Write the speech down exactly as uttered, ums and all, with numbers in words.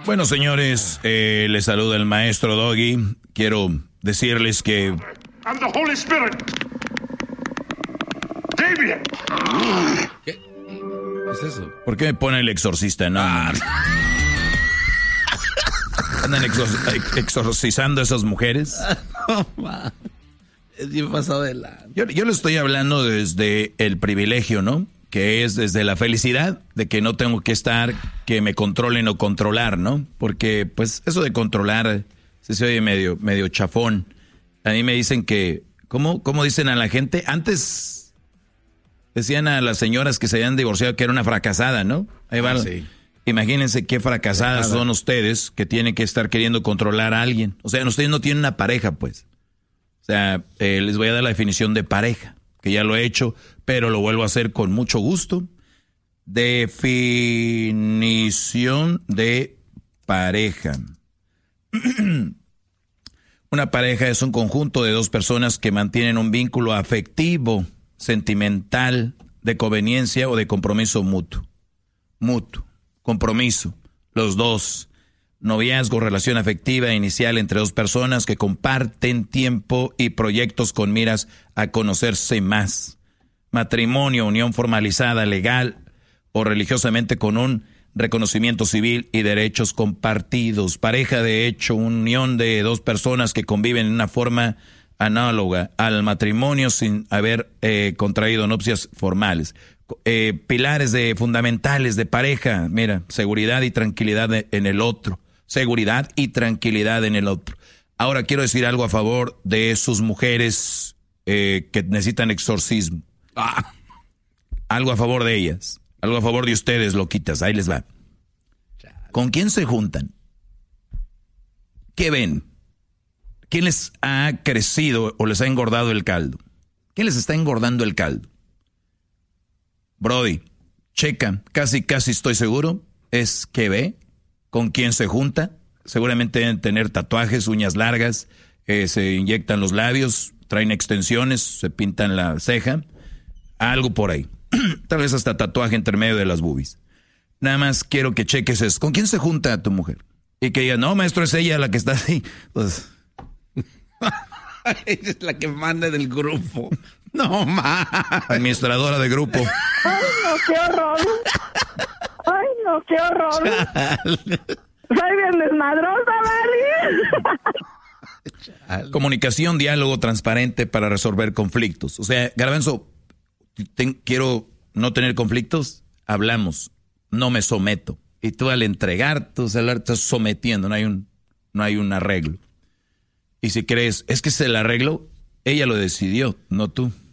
Bueno, señores, eh, les saluda el maestro Doggy. Quiero decirles que... I'm the Holy Spirit. Damien. ¿Qué? ¿Qué es eso? ¿Por qué me pone el exorcista? No. Ah. ¿Andan exor- exorcizando a esas mujeres? No, man. Es bien pasado de la... Yo, yo le estoy hablando desde el privilegio, ¿no? Que es desde la felicidad de que no tengo que estar, que me controlen o controlar, ¿no? Porque, pues, eso de controlar se, se oye medio, medio chafón. A mí me dicen que, ¿cómo, cómo dicen a la gente? Antes decían a las señoras que se habían divorciado que era una fracasada, ¿no? Ahí va. Ah, sí. Imagínense qué fracasadas son ustedes que tienen que estar queriendo controlar a alguien. O sea, ustedes no tienen una pareja, pues. O sea, eh, les voy a dar la definición de pareja, que ya lo he hecho, pero lo vuelvo a hacer con mucho gusto. Definición de pareja. Una pareja es un conjunto de dos personas que mantienen un vínculo afectivo, sentimental, de conveniencia o de compromiso mutuo. Mutuo, compromiso, los dos. Noviazgo, relación afectiva inicial entre dos personas que comparten tiempo y proyectos con miras a conocerse más. Matrimonio, unión formalizada, legal o religiosamente con un reconocimiento civil y derechos compartidos. Pareja, de hecho, unión de dos personas que conviven en una forma análoga al matrimonio sin haber eh, contraído nupcias formales. Eh, pilares de fundamentales de pareja, mira, seguridad y tranquilidad de, en el otro. Seguridad y tranquilidad en el otro. Ahora quiero decir algo a favor de sus mujeres eh, que necesitan exorcismo. Ah, algo a favor de ellas. Algo a favor de ustedes, loquitas. Ahí les va. ¿Con quién se juntan? ¿Qué ven? ¿Quién les ha crecido o les ha engordado el caldo? ¿Quién les está engordando el caldo? Brody, checa, casi casi estoy seguro, es que ve. ¿Con quién se junta? Seguramente deben tener tatuajes, uñas largas, eh, se inyectan los labios, traen extensiones, se pintan la ceja, algo por ahí. Tal vez hasta tatuaje entre medio de las boobies. Nada más quiero que cheques eso. ¿Con quién se junta tu mujer? Y que diga, no, maestro, es ella la que está así. Pues... es la que manda del grupo. No, ma. Administradora de grupo. Ay, no, qué horror. Ay, no, qué horror. Soy bien desmadrosa, Vali. Comunicación, diálogo transparente para resolver conflictos. O sea, Garbanzo, te, quiero no tener conflictos, hablamos, no me someto. Y tú al entregar tu celular estás sometiendo, no hay un, no hay un arreglo. Y si crees, es que es el arreglo, ella lo decidió, no tú.